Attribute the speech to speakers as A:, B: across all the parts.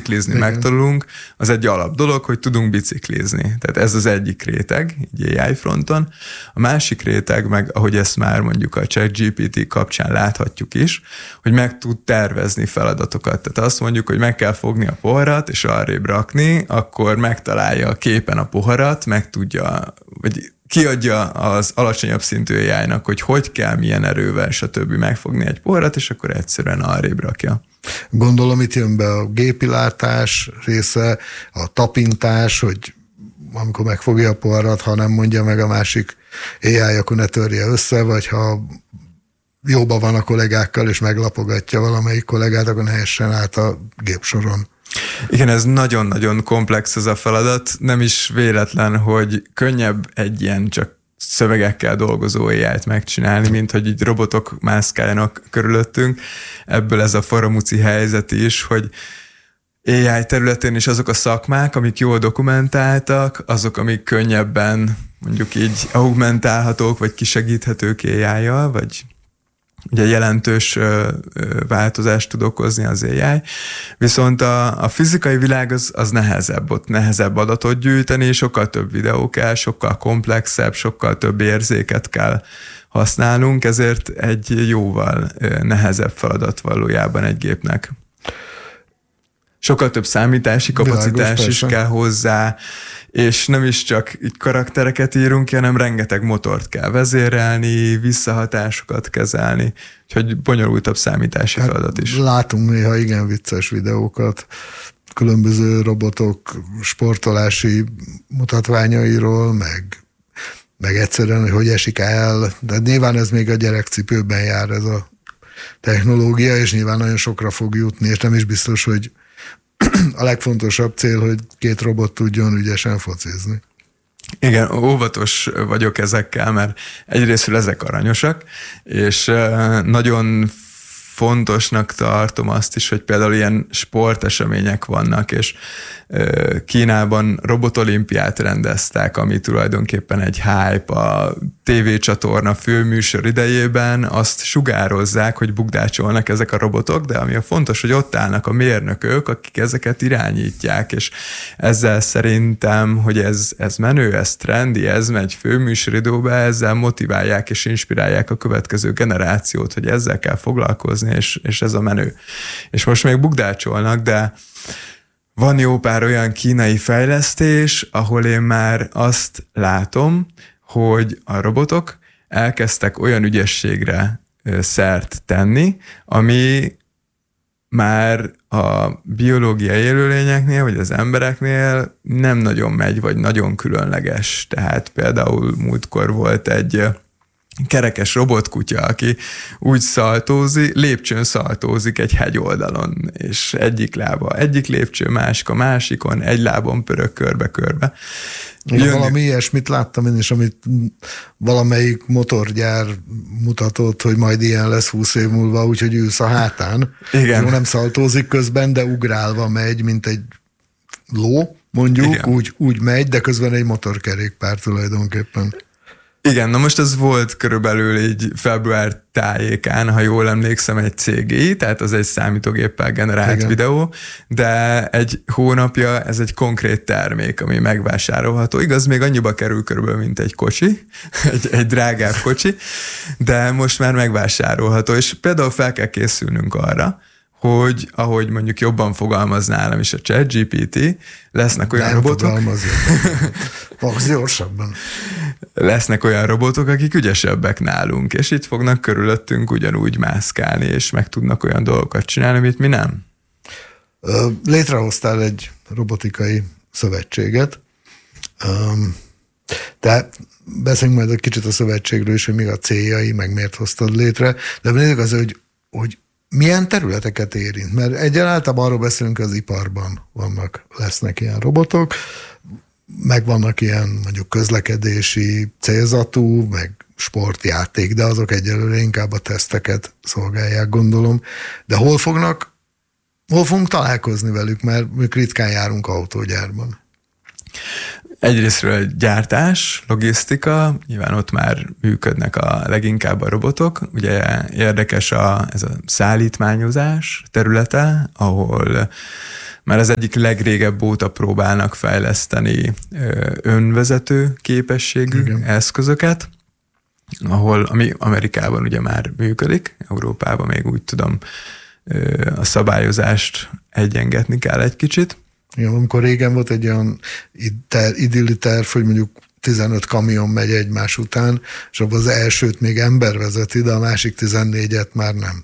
A: biciklizni megtanulunk, az egy alap dolog, hogy tudunk biciklizni. Tehát ez az egyik réteg, így AI fronton. A másik réteg meg, ahogy ezt már mondjuk a ChatGPT kapcsán láthatjuk is, hogy meg tud tervezni feladatokat. Tehát azt mondjuk, hogy meg kell fogni a poharat, és arrébb rakni, akkor megtalálja a képen a poharat, meg tudja, vagy kiadja az alacsonyabb szintű AI-nak, hogy kell, milyen erővel, stb. Megfogni egy poharat, és akkor egyszerűen arrébb rakja.
B: Gondolom, itt jön be a gépilátás része, a tapintás, hogy amikor megfogja a poharat, ha nem mondja meg a másik AI, akkor ne törje össze, vagy ha jóban van a kollégákkal, és meglapogatja valamelyik kollégát, akkor ne essen át a gépsoron.
A: Igen, ez nagyon-nagyon komplex ez a feladat. Nem is véletlen, hogy könnyebb egy ilyen csak szövegekkel dolgozó AI-t megcsinálni, mint hogy így robotok mászkáljanak körülöttünk. Ebből ez a faramúci helyzet is, hogy AI területén is azok a szakmák, amik jól dokumentáltak, azok, amik könnyebben mondjuk így augmentálhatók, vagy kisegíthetők AI-jal, vagy ugye jelentős változást tud okozni az AI. Viszont a fizikai világ az nehezebb, ott nehezebb adatot gyűjteni, sokkal több videó kell, sokkal komplexebb, sokkal több érzéket kell használnunk, ezért egy jóval nehezebb feladat valójában egy gépnek. Sokkal több számítási kapacitás is kell hozzá, és nem is csak így karaktereket írunk ki, hanem rengeteg motort kell vezérelni, visszahatásokat kezelni, úgyhogy bonyolultabb számítási feladat is.
B: Látunk néha igen vicces videókat, különböző robotok sportolási mutatványairól, meg egyszerűen, hogy esik el, de nyilván ez még a gyerekcipőben jár ez a technológia, és nyilván nagyon sokra fog jutni, és nem is biztos, hogy a legfontosabb cél, hogy két robot tudjon ügyesen focizni.
A: Igen, óvatos vagyok ezekkel, mert egyrésztről ezek aranyosak, és nagyon fontosnak tartom azt is, hogy például ilyen sportesemények vannak, és Kínában robotolimpiát rendeztek, ami tulajdonképpen egy hype a tévécsatorna főműsor idejében, azt sugározzák, hogy bukdácsolnak ezek a robotok, de ami a fontos, hogy ott állnak a mérnökök, akik ezeket irányítják, és ezzel szerintem, hogy ez menő, ez trendi, ez megy főműsoridőbe, ezzel motiválják és inspirálják a következő generációt, hogy ezzel kell foglalkozni, és ez a menő. És most még bukdácsolnak, de van jó pár olyan kínai fejlesztés, ahol én már azt látom, hogy a robotok elkezdtek olyan ügyességre szert tenni, ami már a biológiai élőlényeknél, vagy az embereknél nem nagyon megy, vagy nagyon különleges. Tehát például múltkor volt egy kerekes robotkutya, aki úgy lépcsőn szaltózik egy hegyoldalon, és egyik lába egyik lépcső, másik a másikon, egy lábon pörög körbe-körbe.
B: Valami ilyesmit láttam én is, amit valamelyik motorgyár mutatott, hogy majd ilyen lesz 20 év múlva, úgyhogy ülsz a hátán.
A: Igen.
B: Jó, nem szaltózik közben, de ugrálva megy, mint egy ló, mondjuk, úgy megy, de közben egy motorkerékpár tulajdonképpen.
A: Igen, na most ez volt körülbelül így február tájékán, ha jól emlékszem, egy CGI, tehát az egy számítógéppel generált videó, de egy hónapja ez egy konkrét termék, ami megvásárolható. Igaz, még annyiba kerül körülbelül, mint egy kocsi, egy drágább kocsi, de most már megvásárolható, és például fel kell készülnünk arra, hogy ahogy mondjuk jobban fogalmaz nálam is a ChatGPT, lesznek olyan robotok...
B: Max gyorsabban.
A: Lesznek olyan robotok, akik ügyesebbek nálunk, és itt fognak körülöttünk ugyanúgy mászkálni, és meg tudnak olyan dolgokat csinálni, amit mi nem.
B: Létrehoztál egy robotikai szövetséget, tehát beszéljünk majd egy kicsit a szövetségről is, hogy mi a céljai, meg miért hoztad létre, de nézzük az, hogy milyen területeket érint? Mert egyáltalán arról beszélünk, az iparban lesznek ilyen robotok, meg vannak ilyen mondjuk közlekedési célzatú, meg sportjáték, de azok egyelőre inkább a teszteket szolgálják, gondolom. De hol fogunk találkozni velük, mert ritkán járunk autógyárban?
A: Egyrésztről gyártás, logisztika, nyilván ott már működnek a leginkább a robotok. Ugye érdekes ez a szállítmányozás területe, ahol már az egyik legrégebb óta próbálnak fejleszteni önvezető képességű eszközöket, ami Amerikában ugye már működik, Európában még úgy tudom a szabályozást egyengetni kell egy kicsit.
B: Ja, amikor régen volt egy olyan idilli terv, hogy mondjuk 15 kamion megy egymás után, és abban az elsőt még ember vezeti, de a másik 14-et már nem.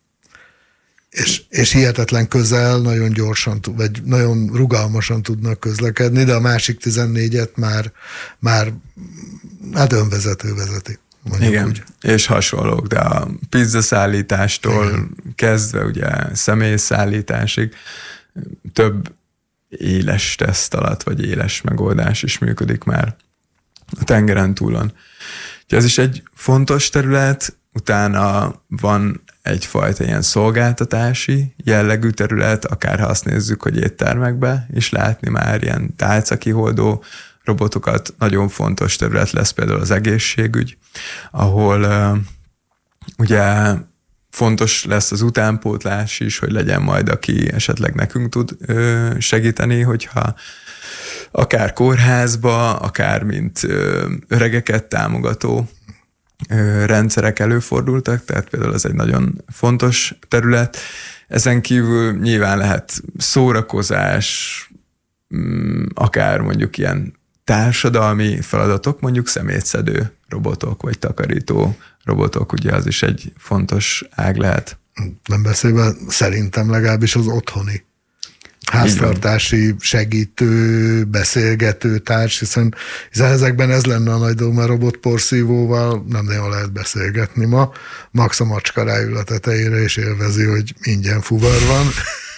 B: És hihetetlen közel, nagyon gyorsan, vagy nagyon rugalmasan tudnak közlekedni, de a másik 14-et már hát önvezető vezeti.
A: Igen,
B: úgy.
A: És hasonlók, de a pizzaszállítástól kezdve ugye személyszállításig több éles teszt alatt, vagy éles megoldás is működik már a tengeren túlon. Ez is egy fontos terület, utána van egyfajta ilyen szolgáltatási jellegű terület, akár ha azt nézzük, hogy éttermekbe is látni már ilyen tálcakiholdó robotokat. Nagyon fontos terület lesz például az egészségügy, ahol ugye fontos lesz az utánpótlás is, hogy legyen majd, aki esetleg nekünk tud segíteni, hogyha akár kórházba, akár mint öregeket támogató rendszerek előfordultak, tehát például ez egy nagyon fontos terület. Ezen kívül nyilván lehet szórakozás, akár mondjuk ilyen társadalmi feladatok, mondjuk szemétszedő robotok, vagy takarító robotok, ugye az is egy fontos ág lehet.
B: Nem beszélve, szerintem legalábbis az otthoni háztartási segítő, beszélgető társ, hiszen ezekben ez lenne a nagy dolog, mert robotporszívóval nem nagyon lehet beszélgetni ma. Max a macska ráül a tetejére, és élvezi, hogy ingyen fuvar van.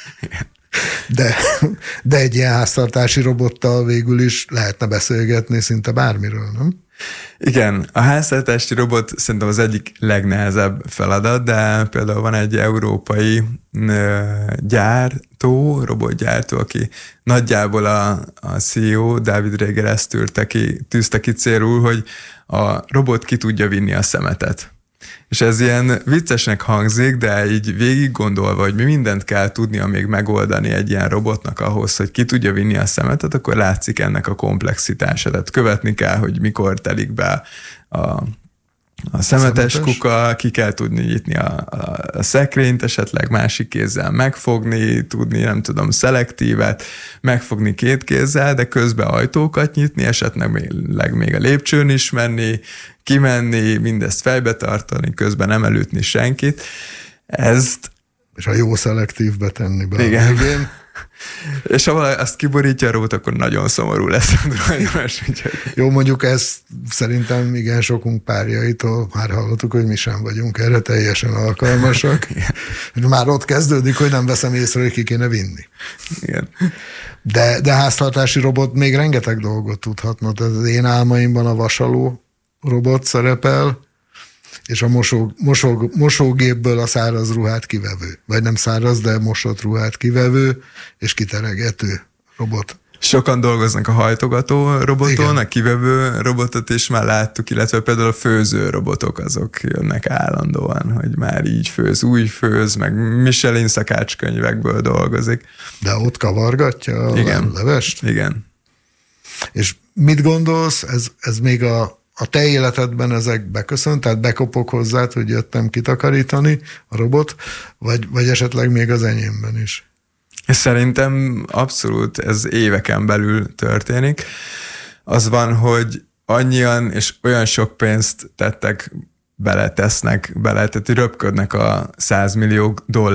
B: De egy ilyen háztartási robottal végül is lehetne beszélgetni szinte bármiről, nem?
A: Igen, a háztartási robot szerintem az egyik legnehezebb feladat, de például van egy európai robotgyártó, aki nagyjából a CEO, David Reger ezt tűzte ki célul, hogy a robot ki tudja vinni a szemetet. És ez ilyen viccesnek hangzik, de így végig gondolva, hogy mi mindent kell tudnia még megoldani egy ilyen robotnak ahhoz, hogy ki tudja vinni a szemetet, akkor látszik ennek a komplexitása. Tehát követni kell, hogy mikor telik be a szemetes kuka, ki kell tudni nyitni a szekrényt, esetleg másik kézzel megfogni, tudni, nem tudom, szelektívet, megfogni két kézzel, de közben ajtókat nyitni, esetleg még a lépcsőn is menni, kimenni, mindezt fejbe tartani, közben nem elütni senkit.
B: És a jó szelektívbe tenni be.
A: Igen. És ha azt kiborítja a robot, akkor nagyon szomorú lesz a tulajdonos.
B: Jó, mondjuk ezt szerintem igen sokunk párjaitól már hallottuk, hogy mi sem vagyunk erre teljesen alkalmasak. Már ott kezdődik, hogy nem veszem észre, hogy ki kéne vinni.
A: Igen.
B: De háztartási robot még rengeteg dolgot tudhatna. Tehát az én álmaimban a vasaló robot szerepel, és a mosógépből a száraz ruhát kivevő. Vagy nem száraz, de mosott ruhát kivevő, és kiteregető robot.
A: Sokan dolgoznak a hajtogató roboton, igen. A kivevő robotot is már láttuk, illetve például a főző robotok azok jönnek állandóan, hogy már így új főz, meg Michelin szakácskönyvekből dolgozik.
B: De ott kavargatja a levest?
A: Igen. És
B: mit gondolsz, ez még a te életedben ezek beköszönt, tehát bekopok hozzád, hogy jöttem kitakarítani a robot, vagy esetleg még az enyémben is?
A: Szerintem abszolút ez éveken belül történik. Az van, hogy annyian és olyan sok pénzt tesznek bele, tehát röpködnek a $100 millió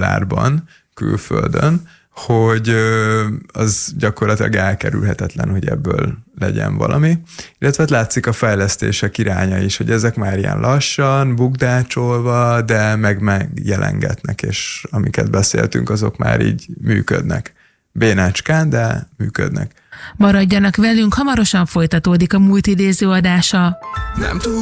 A: külföldön, hogy az gyakorlatilag elkerülhetetlen, hogy ebből legyen valami. Illetve látszik a fejlesztések iránya is, hogy ezek már ilyen lassan, bukdácsolva, de megjelengetnek, és amiket beszéltünk, azok már így működnek. Bénácskán, de működnek.
C: Maradjanak velünk, hamarosan folytatódik a Múlt idéző adása.
D: Nem túl